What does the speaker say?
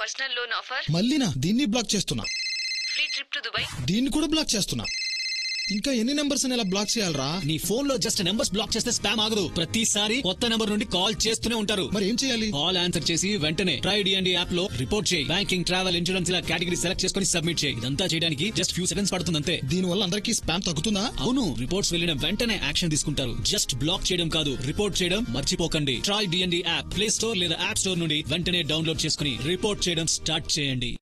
Personal loan offer. మళ్ళీనా? దీన్ని black చేస్తున్నా. Free trip to Dubai. దీన్ని కూడా బ్లాక్ చేస్తున్నా. ఇంకా ఎన్ని నెంబర్స్ ఇలా బ్లాక్ చేయాలరా? నీ ఫోన్ లో జస్ట్ నెంబర్స్ బ్లాక్ చేస్తే స్పామ్ ఆగదు. ప్రతిసారి కొత్త నెంబర్ నుండి కాల్ చేస్తూనే ఉంటారు. మరి ఏం చేయాలి? కాల్ ఆన్సర్ చేసి వెంటనే ట్రై డిఎండి యాప్ లో రిపోర్ట్ చేయి. బ్యాంకింగ్, ట్రావెల్, ఇన్సూరెన్స్ ఇలా కేటగిరీ సెలెక్ట్ చేసుకుని సబ్మిట్ చేయి. ఇదంతా చేయడానికి జస్ట్ ఫ్యూ సెకండ్స్ పడుతుంది అంతే. దీని వల్ల అందరికీ స్పామ్ తగ్గుతుందా? అవును, రిపోర్ట్స్ వెళ్ళిన వెంటనే యాక్షన్ తీసుకుంటారు. జస్ట్ బ్లాక్ చేయడం కాదు, రిపోర్ట్ చేయడం మర్చిపోకండి. Try DND app play store లేదా యాప్ స్టోర్ నుండి వెంటనే డౌన్లోడ్ చేసుకుని రిపోర్ట్ చేయడం స్టార్ట్ చేయండి.